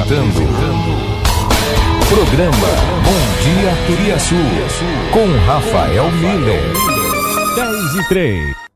Programa Bom Dia Turiaçu, com Rafael Miller. 10:03.